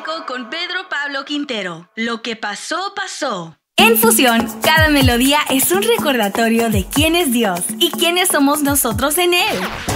Clásico con Pedro Pablo Quintero. Lo que pasó, pasó. En Fusión, cada melodía es un recordatorio de quién es Dios y quiénes somos nosotros en Él.